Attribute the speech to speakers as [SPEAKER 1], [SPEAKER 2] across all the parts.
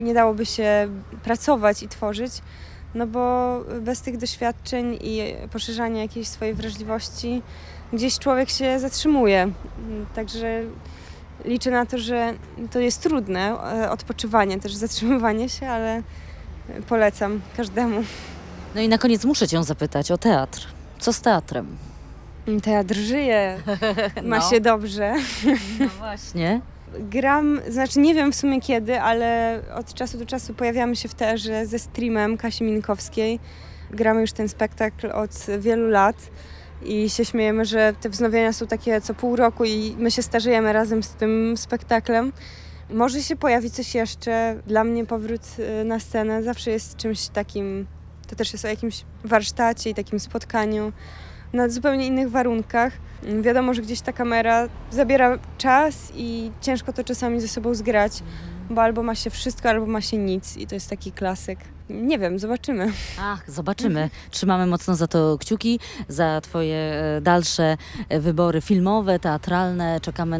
[SPEAKER 1] Nie dałoby się pracować i tworzyć, no bo bez tych doświadczeń i poszerzania jakiejś swojej wrażliwości gdzieś człowiek się zatrzymuje. Także liczę na to, że to jest trudne, odpoczywanie, też zatrzymywanie się, ale polecam każdemu.
[SPEAKER 2] No i na koniec muszę cię zapytać o teatr. Co z teatrem?
[SPEAKER 1] Teatr żyje, ma się dobrze.
[SPEAKER 2] No właśnie.
[SPEAKER 1] Gram, znaczy nie wiem w sumie kiedy, ale od czasu do czasu pojawiamy się w teatrze ze streamem Kasi Minkowskiej. Gramy już ten spektakl od wielu lat i się śmiejemy, że te wznowienia są takie co pół roku i my się starzejemy razem z tym spektaklem. Może się pojawi coś jeszcze. Dla mnie powrót na scenę zawsze jest czymś takim, to też jest o jakimś warsztacie i takim spotkaniu na zupełnie innych warunkach. Wiadomo, że gdzieś ta kamera zabiera czas i ciężko to czasami ze sobą zgrać, bo albo ma się wszystko, albo ma się nic i to jest taki klasyk. Nie wiem, zobaczymy.
[SPEAKER 2] Zobaczymy. Trzymamy mocno za to kciuki, za twoje dalsze wybory filmowe, teatralne. Czekamy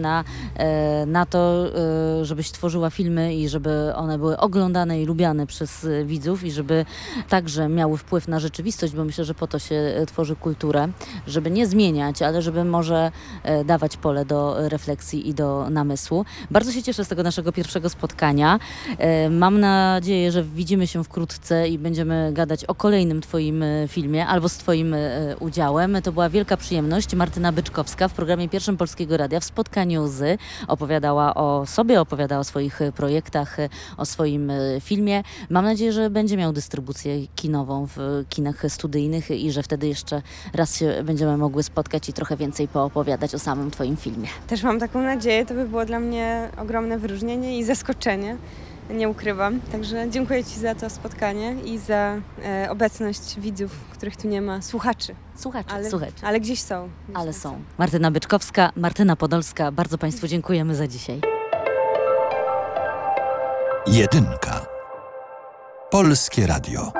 [SPEAKER 2] na to, żebyś tworzyła filmy i żeby one były oglądane i lubiane przez widzów i żeby także miały wpływ na rzeczywistość, bo myślę, że po to się tworzy kulturę, żeby nie zmieniać, ale żeby może dawać pole do refleksji i do namysłu. Bardzo się cieszę z tego naszego pierwszego spotkania. Mam nadzieję, że widzimy się wkrótce i będziemy gadać o kolejnym twoim filmie albo z twoim udziałem. To była wielka przyjemność. Martyna Byczkowska w programie Pierwszym Polskiego Radia w spotkaniu z opowiadała o sobie, opowiadała o swoich projektach, o swoim filmie. Mam nadzieję, że będzie miał dystrybucję kinową w kinach studyjnych i że wtedy jeszcze raz się będziemy mogły spotkać i trochę więcej poopowiadać o samym twoim filmie.
[SPEAKER 1] Też mam taką nadzieję. To by było dla mnie ogromne wyróżnienie i zaskoczenie. Nie ukrywam. Także dziękuję ci za to spotkanie i za obecność widzów, których tu nie ma, słuchaczy. Ale gdzieś są.
[SPEAKER 2] Ale są. Martyna Byczkowska, Martyna Podolska. Bardzo państwu dziękujemy za dzisiaj.
[SPEAKER 3] Jedynka. Polskie Radio.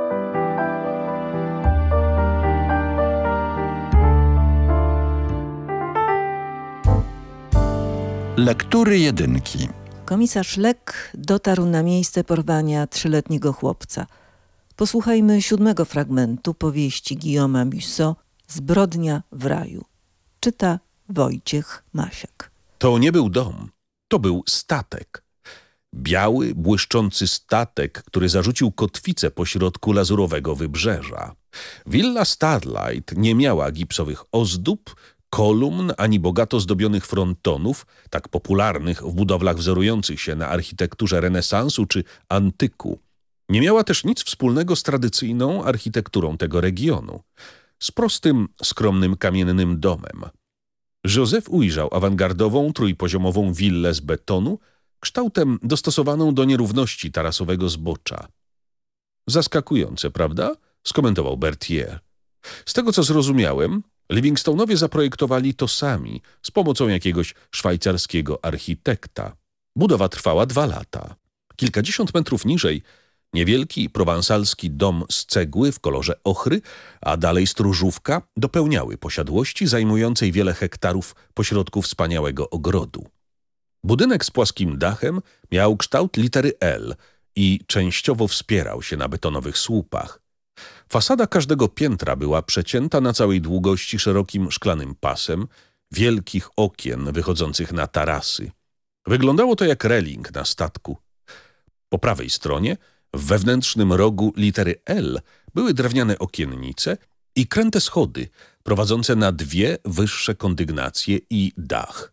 [SPEAKER 3] Lektury jedynki.
[SPEAKER 4] Komisarz Lek dotarł na miejsce porwania 3-letniego chłopca. Posłuchajmy 7. fragmentu powieści Guillauma Musso Zbrodnia w raju. Czyta Wojciech Masiak.
[SPEAKER 5] To nie był dom, to był statek. Biały, błyszczący statek, który zarzucił kotwicę pośrodku lazurowego wybrzeża. Willa Starlight nie miała gipsowych ozdób, kolumn ani bogato zdobionych frontonów, tak popularnych w budowlach wzorujących się na architekturze renesansu czy antyku. Nie miała też nic wspólnego z tradycyjną architekturą tego regionu, z prostym, skromnym kamiennym domem. Józef ujrzał awangardową, trójpoziomową willę z betonu, kształtem dostosowaną do nierówności tarasowego zbocza. Zaskakujące, prawda? Skomentował Berthier. Z tego, co zrozumiałem, Livingstone'owie zaprojektowali to sami, z pomocą jakiegoś szwajcarskiego architekta. Budowa trwała 2 lata. Kilkadziesiąt metrów niżej niewielki prowansalski dom z cegły w kolorze ochry, a dalej stróżówka dopełniały posiadłości zajmującej wiele hektarów pośrodku wspaniałego ogrodu. Budynek z płaskim dachem miał kształt litery L i częściowo wspierał się na betonowych słupach. Fasada każdego piętra była przecięta na całej długości szerokim szklanym pasem wielkich okien wychodzących na tarasy. Wyglądało to jak reling na statku. Po prawej stronie, w wewnętrznym rogu litery L, były drewniane okiennice i kręte schody prowadzące na 2 wyższe kondygnacje i dach.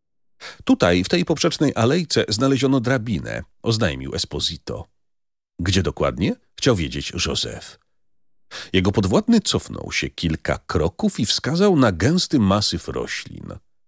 [SPEAKER 5] Tutaj, w tej poprzecznej alejce, znaleziono drabinę, oznajmił Esposito. Gdzie dokładnie? Chciał wiedzieć Józef. Jego podwładny cofnął się kilka kroków i wskazał na gęsty masyw roślin.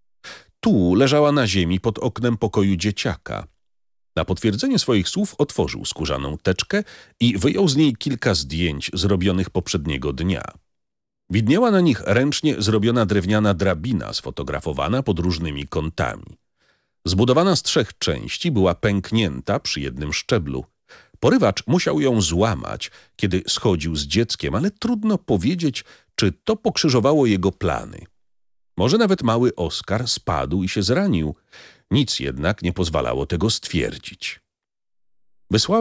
[SPEAKER 5] Tu leżała na ziemi pod oknem pokoju dzieciaka. Na potwierdzenie swoich słów otworzył skórzaną teczkę i wyjął z niej kilka zdjęć zrobionych poprzedniego dnia. Widniała na nich ręcznie zrobiona drewniana drabina sfotografowana pod różnymi kątami. Zbudowana z 3 części, była pęknięta przy jednym szczeblu. Porywacz musiał ją złamać, kiedy schodził z dzieckiem, ale trudno powiedzieć, czy to pokrzyżowało jego plany. Może nawet mały Oskar spadł i się zranił. Nic jednak nie pozwalało tego stwierdzić. Wysłałem